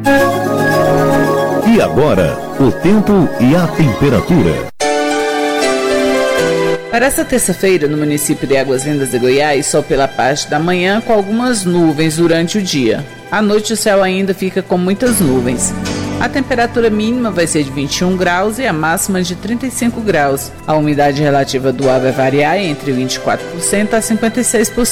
E agora, o tempo e a temperatura. Para esta terça-feira, no município de Águas Lindas de Goiás, sol pela parte da manhã com algumas nuvens durante o dia. À noite o céu ainda fica com muitas nuvens. A temperatura mínima vai ser de 21 graus e a máxima de 35 graus. A umidade relativa do ar vai variar entre 24% a 56%.